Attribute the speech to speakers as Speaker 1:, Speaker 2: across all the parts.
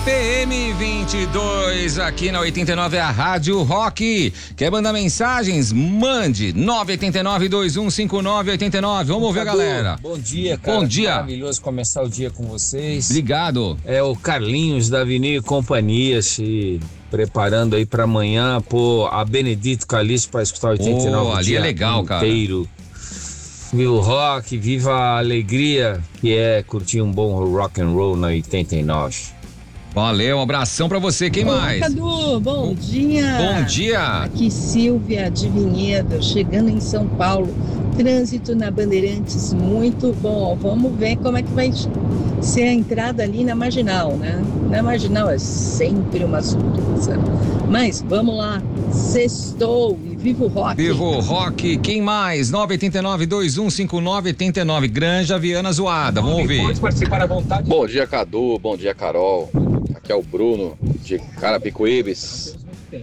Speaker 1: PM22 aqui na 89 é a Rádio Rock. Quer mandar mensagens? Mande 989-2159-89. Vamos ver, galera.
Speaker 2: Bom dia, cara.
Speaker 1: Bom dia.
Speaker 2: Maravilhoso começar o dia com vocês.
Speaker 1: Obrigado.
Speaker 2: É o Carlinhos da Avenida e Companhia se preparando aí pra amanhã, pô, a Benedito Calixto pra escutar 89
Speaker 1: ali
Speaker 2: dia
Speaker 1: é legal,
Speaker 2: inteiro. Viva o rock, viva a alegria que é curtir um bom rock and roll na 89.
Speaker 1: Valeu, um abração pra você. Quem mais?
Speaker 3: Cadu, bom dia.
Speaker 1: Bom dia.
Speaker 3: Aqui Silvia de Vinhedo, chegando em São Paulo. Trânsito na Bandeirantes muito bom. Vamos ver como é que vai ser a entrada ali na Marginal, né? Na Marginal é sempre uma surpresa. Mas vamos lá, sextou e viva o rock.
Speaker 1: Viva o rock. Quem mais? 989-2159-89. Granja Viana Zoada. Vamos ouvir.
Speaker 2: Pode participar à vontade.
Speaker 4: Bom dia, Cadu. Bom dia, Carol. Aqui é o Bruno de Carapicuíbes.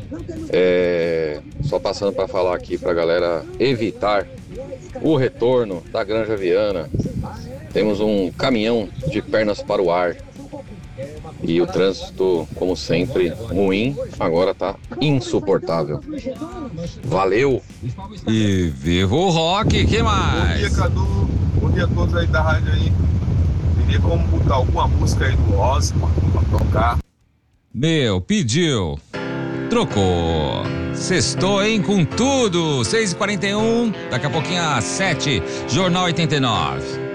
Speaker 4: Só passando para falar aqui pra galera evitar o retorno da Granja Viana. Temos um caminhão de pernas para o ar. E o trânsito, como sempre, ruim, agora tá insuportável. Valeu!
Speaker 1: E viva o rock. Quem mais?
Speaker 5: Bom dia, Cadu. Bom dia a todos aí da rádio aí. Teria como botar alguma música aí do Osma pra tocar?
Speaker 1: Meu, pediu. Trocou. Sextou, hein? Com tudo. 6h41. Daqui a pouquinho às 7. Jornal 89.